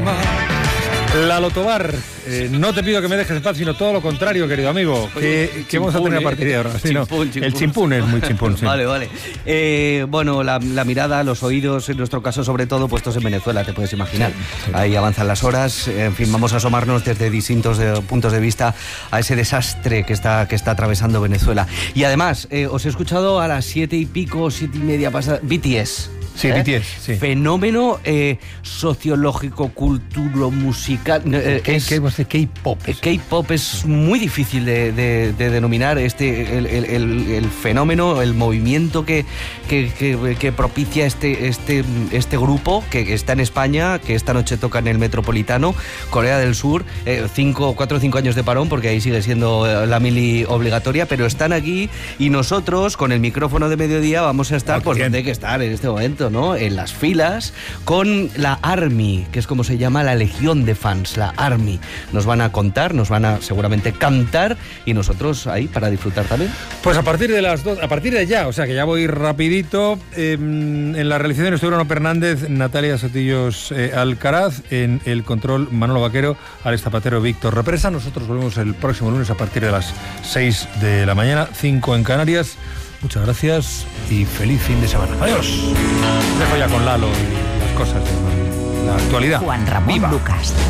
Lalo Tobar, no te pido que me dejes en paz, sino todo lo contrario, querido amigo. Oye, ¿Qué vamos a tener a partir de ahora? Sí, chimpún. El chimpún es muy chimpún, sí. Vale. Bueno, la mirada, los oídos, en nuestro caso sobre todo, puestos en Venezuela, te puedes imaginar. Sí. Ahí avanzan las horas, en fin, vamos a asomarnos desde distintos puntos de vista a ese desastre que está atravesando Venezuela. Y además, os he escuchado a las 7:30, 7:30 pasadas, BTS. Sí, BTS, sí. Fenómeno sociológico, cultural, musical. K-pop. K-pop es muy difícil de denominar el fenómeno, el movimiento que propicia este grupo que está en España, que esta noche toca en el Metropolitano, Corea del Sur, 4 o 5 años de parón, porque ahí sigue siendo la mili obligatoria, pero están aquí y nosotros, con el micrófono de mediodía, vamos a estar pues donde hay que estar en este momento, ¿no? En las filas con la ARMY, que es como se llama la legión de fans, la ARMY. Nos van a contar, nos van a seguramente cantar y nosotros ahí para disfrutar también. Pues a partir de las 2, a partir de ya, o sea que ya voy rapidito. En la realización estuvieron Fernández, Natalia Sotillos Alcaraz, en el control Manolo Vaquero, Alex Zapatero, Víctor Represa. Nosotros volvemos el próximo lunes a partir de las 6 de la mañana, 5 en Canarias. Muchas gracias y feliz fin de semana. Adiós. Dejo ya con Lalo y las cosas de la actualidad. Juan Ramón Lucas.